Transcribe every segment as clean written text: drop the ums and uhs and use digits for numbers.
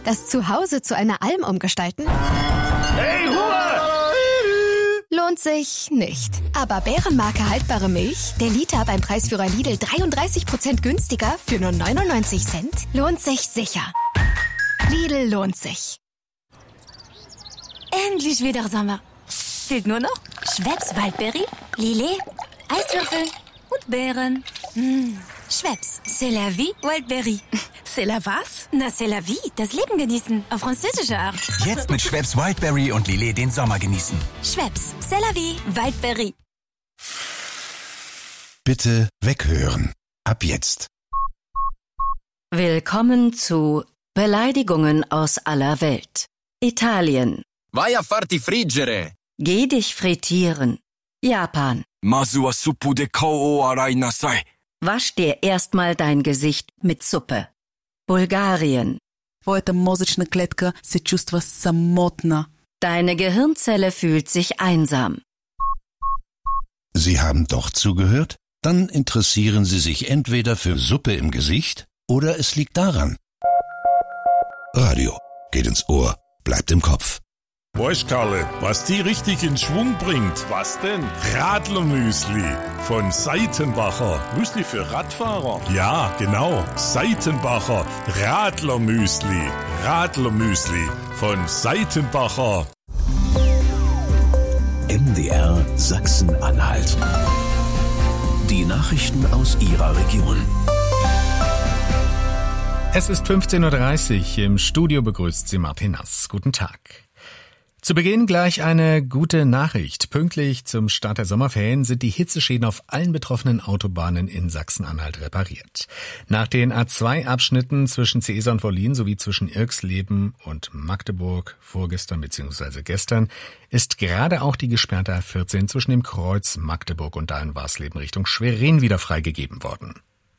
das Zuhause zu einer Alm umgestalten? Hey, Ruhe! Lohnt sich nicht. Aber Bärenmarke haltbare Milch, der Liter beim Preisführer Lidl 33% günstiger für nur 99 Cent, lohnt sich sicher. Lidl lohnt sich. Endlich wieder Sommer. Fehlt nur noch Schweppes Waldberry, Lillet, Eiswürfel und Beeren. Schweppes, c'est la vie, Waldberry. C'est la was? Na, c'est la vie, das Leben genießen, auf französische Art. Jetzt mit Schweppes Wildberry und Lillet den Sommer genießen. Schweppes, c'est la vie, Waldberry. Bitte weghören. Ab jetzt. Willkommen zu Beleidigungen aus aller Welt. Italien. Vai a farti friggere. Geh dich frittieren. Japan. Masu wa suppu de kao o arai nasai. Wasch dir erstmal dein Gesicht mit Suppe. Bulgarien. Твоята мозъчна клетка се чувства самотна. Deine Gehirnzelle fühlt sich einsam. Sie haben doch zugehört? Dann interessieren Sie sich entweder für Suppe im Gesicht oder es liegt daran. Radio geht ins Ohr, bleibt im Kopf. Weißt Karle, was die richtig in Schwung bringt? Was denn? Radlermüsli von Seitenbacher. Müsli für Radfahrer? Ja, genau. Seitenbacher Radlermüsli. Radlermüsli von Seitenbacher. MDR Sachsen-Anhalt. Die Nachrichten aus Ihrer Region. Es ist 15.30 Uhr. Im Studio begrüßt Sie Martin Nass. Guten Tag. Zu Beginn gleich eine gute Nachricht. Pünktlich zum Start der Sommerferien sind die Hitzeschäden auf allen betroffenen Autobahnen in Sachsen-Anhalt repariert. Nach den A2-Abschnitten zwischen Seesa und Wollin sowie zwischen Irxleben und Magdeburg vorgestern bzw. gestern ist gerade auch die gesperrte A14 zwischen dem Kreuz Magdeburg und Dahlen-Warsleben Richtung Schwerin wieder freigegeben worden.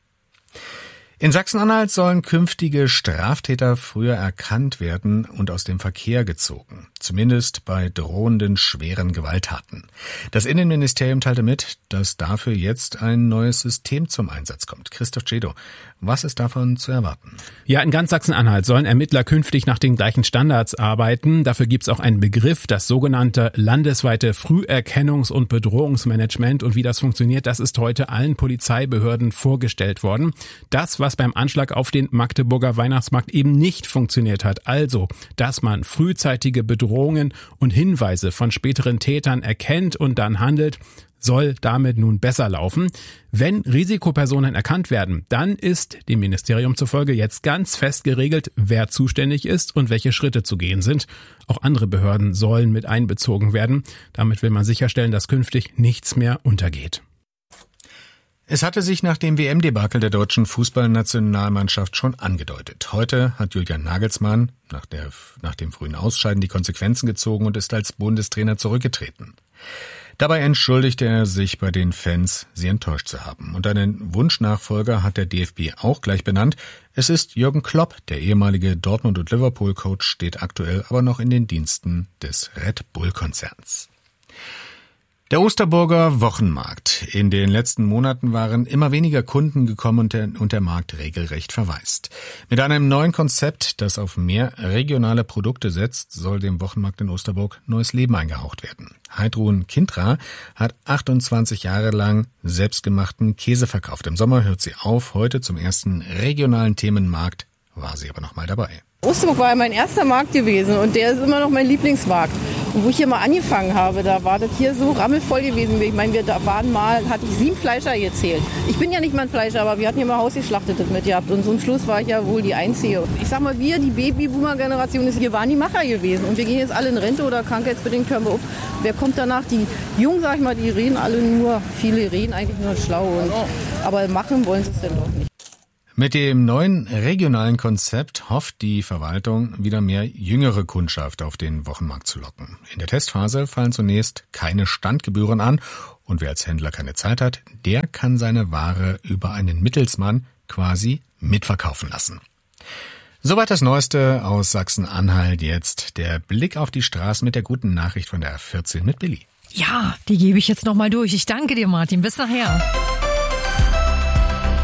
In Sachsen-Anhalt sollen künftige Straftäter früher erkannt werden und aus dem Verkehr gezogen. Zumindest bei drohenden schweren Gewalttaten. Das Innenministerium teilte mit, dass dafür jetzt ein neues System zum Einsatz kommt. Christoph Cedo, was ist davon zu erwarten? Ja, in ganz Sachsen-Anhalt sollen Ermittler künftig nach den gleichen Standards arbeiten. Dafür gibt's auch einen Begriff, das sogenannte landesweite Früherkennungs- und Bedrohungsmanagement. Und wie das funktioniert, das ist heute allen Polizeibehörden vorgestellt worden. Das, was beim Anschlag auf den Magdeburger Weihnachtsmarkt eben nicht funktioniert hat. Also, dass man frühzeitige Bedrohungen und Hinweise von späteren Tätern erkennt und dann handelt, soll damit nun besser laufen. Wenn Risikopersonen erkannt werden, dann ist dem Ministerium zufolge jetzt ganz fest geregelt, wer zuständig ist und welche Schritte zu gehen sind. Auch andere Behörden sollen mit einbezogen werden. Damit will man sicherstellen, dass künftig nichts mehr untergeht. Es hatte sich nach dem WM-Debakel der deutschen Fußballnationalmannschaft schon angedeutet. Heute hat Julian Nagelsmann nach dem frühen Ausscheiden die Konsequenzen gezogen und ist als Bundestrainer zurückgetreten. Dabei entschuldigte er sich bei den Fans, sie enttäuscht zu haben. Und einen Wunschnachfolger hat der DFB auch gleich benannt. Es ist Jürgen Klopp, der ehemalige Dortmund- und Liverpool-Coach, steht aktuell aber noch in den Diensten des Red Bull-Konzerns. Der Osterburger Wochenmarkt. In den letzten Monaten waren immer weniger Kunden gekommen und der Markt regelrecht verwaist. Mit einem neuen Konzept, das auf mehr regionale Produkte setzt, soll dem Wochenmarkt in Osterburg neues Leben eingehaucht werden. Heidrun Kintra hat 28 Jahre lang selbstgemachten Käse verkauft. Im Sommer hört sie auf. Heute zum ersten regionalen Themenmarkt war sie aber noch mal dabei. Osterburg war ja mein erster Markt gewesen und der ist immer noch mein Lieblingsmarkt. Und wo ich hier mal angefangen habe, da war das hier so rammelvoll gewesen. Ich meine, hatte ich 7 Fleischer gezählt. Ich bin ja nicht mal ein Fleischer, aber wir hatten hier mal Hausgeschlachtet mit gehabt. Und zum Schluss war ich ja wohl die Einzige. Ich sag mal, wir, die Babyboomer-Generation, wir waren die Macher gewesen. Und wir gehen jetzt alle in Rente oder krankheitsbedingt hören wir auf. Wer kommt danach? Die Jungen, sag ich mal, die reden alle nur, viele reden eigentlich nur schlau. Aber machen wollen sie es denn doch nicht. Mit dem neuen regionalen Konzept hofft die Verwaltung, wieder mehr jüngere Kundschaft auf den Wochenmarkt zu locken. In der Testphase fallen zunächst keine Standgebühren an und wer als Händler keine Zeit hat, der kann seine Ware über einen Mittelsmann quasi mitverkaufen lassen. Soweit das Neueste aus Sachsen-Anhalt. Jetzt der Blick auf die Straße mit der guten Nachricht von der A14 mit Billy. Ja, die gebe ich jetzt nochmal durch. Ich danke dir, Martin. Bis nachher.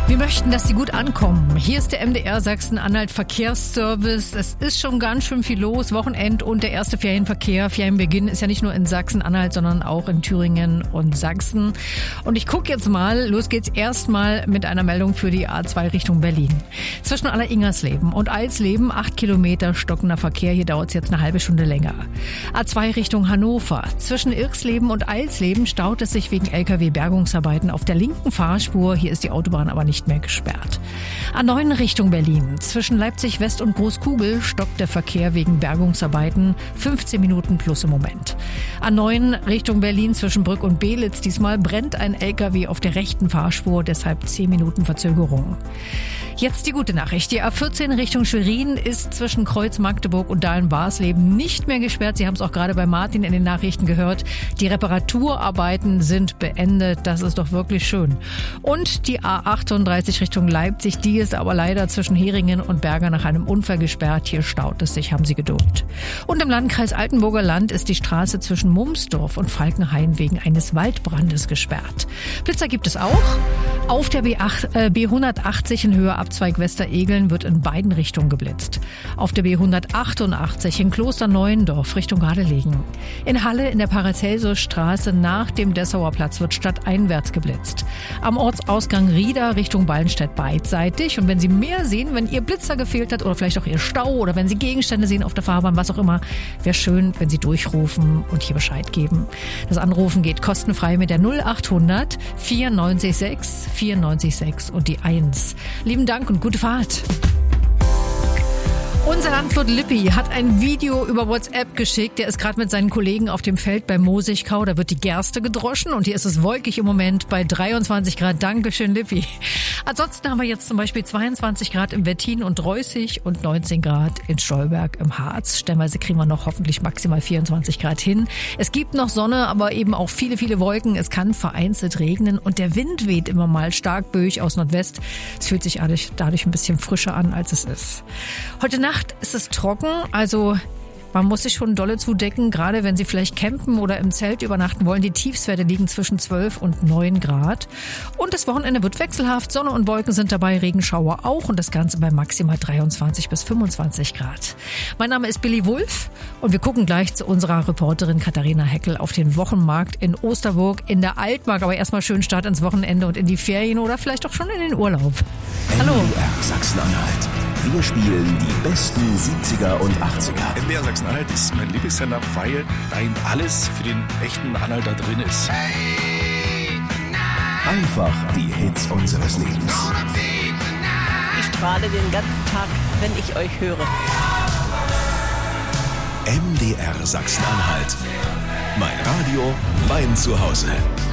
Wir möchten, dass sie gut ankommen. Hier ist der MDR Sachsen-Anhalt Verkehrsservice. Es ist schon ganz schön viel los. Wochenend und der erste Ferienverkehr. Ferienbeginn ist ja nicht nur in Sachsen-Anhalt, sondern auch in Thüringen und Sachsen. Und ich gucke jetzt mal, los geht's erstmal mit einer Meldung für die A2 Richtung Berlin. Zwischen Aller-Ingersleben und Alsleben 8 Kilometer stockender Verkehr. Hier dauert es jetzt eine halbe Stunde länger. A2 Richtung Hannover. Zwischen Irksleben und Alsleben staut es sich wegen LKW-Bergungsarbeiten auf der linken Fahrspur. Hier ist die Autobahn aber nicht mehr gesperrt. A9 Richtung Berlin. Zwischen Leipzig West und Großkugel stockt der Verkehr wegen Bergungsarbeiten. 15 Minuten plus im Moment. A9 Richtung Berlin zwischen Brück und Belitz. Diesmal brennt ein LKW auf der rechten Fahrspur, deshalb 10 Minuten Verzögerung. Jetzt die gute Nachricht. Die A14 Richtung Schwerin ist zwischen Kreuz Magdeburg und Dahlen-Barsleben nicht mehr gesperrt. Sie haben es auch gerade bei Martin in den Nachrichten gehört. Die Reparaturarbeiten sind beendet. Das ist doch wirklich schön. Und die A38 Richtung Leipzig, die ist aber leider zwischen Heringen und Berger nach einem Unfall gesperrt. Hier staut es sich, haben Sie Geduld. Und im Landkreis Altenburger Land ist die Straße zwischen Mumsdorf und Falkenhain wegen eines Waldbrandes gesperrt. Blitzer gibt es auch. Auf der B180 in Höhe Abzweig Westeregeln wird in beiden Richtungen geblitzt. Auf der B188 in Klosterneuendorf Richtung Gardelegen. In Halle in der Paracelsusstraße nach dem Dessauer Platz wird stadteinwärts geblitzt. Am Ortsausgang Rieder Richtung Ballenstedt beidseitig. Und wenn Sie mehr sehen, wenn Ihr Blitzer gefehlt hat oder vielleicht auch Ihr Stau oder wenn Sie Gegenstände sehen auf der Fahrbahn, was auch immer, wäre schön, wenn Sie durchrufen und hier Bescheid geben. Das Anrufen geht kostenfrei mit der 0800 94 94,6 und die 1. Lieben Dank und gute Fahrt. Unser Landwirt Lippi hat ein Video über WhatsApp geschickt. Der ist gerade mit seinen Kollegen auf dem Feld bei Moosigkau. Da wird die Gerste gedroschen und hier ist es wolkig im Moment bei 23 Grad. Dankeschön, Lippi. Ansonsten haben wir jetzt zum Beispiel 22 Grad im Wettin und Dreußig und 19 Grad in Stolberg im Harz. Stellenweise kriegen wir noch hoffentlich maximal 24 Grad hin. Es gibt noch Sonne, aber eben auch viele, viele Wolken. Es kann vereinzelt regnen und der Wind weht immer mal stark böig aus Nordwest. Es fühlt sich dadurch ein bisschen frischer an, als es ist. Heute Nacht ist es trocken, also man muss sich schon dolle zudecken, gerade wenn Sie vielleicht campen oder im Zelt übernachten wollen. Die Tiefstwerte liegen zwischen 12 und 9 Grad. Und das Wochenende wird wechselhaft. Sonne und Wolken sind dabei, Regenschauer auch. Und das Ganze bei maximal 23 bis 25 Grad. Mein Name ist Billy Wulff und wir gucken gleich zu unserer Reporterin Katharina Heckel auf den Wochenmarkt in Osterburg in der Altmark. Aber erstmal schönen Start ins Wochenende und in die Ferien oder vielleicht auch schon in den Urlaub. Hallo. MDR Sachsen-Anhalt. Wir spielen die besten 70er und 80er. MDR Sachsen-Anhalt ist mein Lieblingssender, weil da eben alles für den echten Anhalter drin ist. Einfach die Hits unseres Lebens. Ich strahle den ganzen Tag, wenn ich euch höre. MDR Sachsen-Anhalt. Mein Radio, mein Zuhause.